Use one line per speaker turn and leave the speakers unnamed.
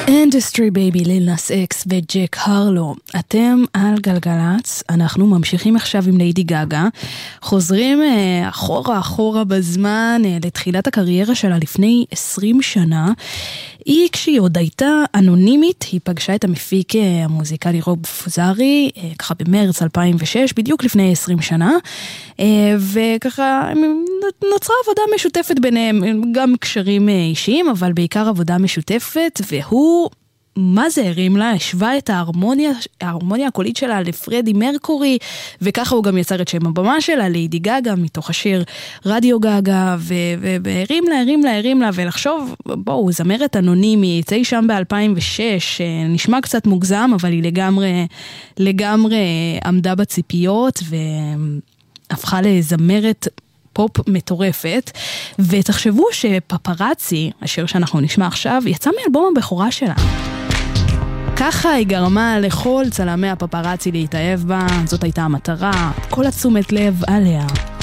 Industry Baby, ליל נס אקס וג'ק הרלו. אתם על גלגלץ, אנחנו ממשיכים עכשיו עם ליידי גגה, חוזרים אחורה בזמן לתחילת הקריירה שלה לפני 20 שנה. היא, כשהיא עוד הייתה אנונימית, היא פגשה את המפיק המוזיקלי רוב פוזרי, ככה במרץ 2006, בדיוק לפני 20 שנה, וככה נוצרה עבודה משותפת ביניהם, גם קשרים אישיים, אבל בעיקר עבודה משותפת, והוא, מה זה הרים לה? השווה את ההרמוניה הקולית שלה לפרדי מרקורי, וככה הוא גם יצר את שם הבמה שלה, ליידי גגה, מתוך השיר רדיו גגה, והרים לה, ולחשוב, בואו, זמרת אנונימית, אי שם ב-2006, נשמע קצת מוגזם, אבל היא לגמרי עמדה בציפיות, והפכה לזמרת פופ מטורפת, ותחשבו שפפרצי, השיר שאנחנו נשמע עכשיו, יצא מאלבום הבכורה שלה. ככה היא גרמה לכל צלמי הפפרצי להתאהב בה, זאת הייתה המטרה, כל התשומת לב עליה.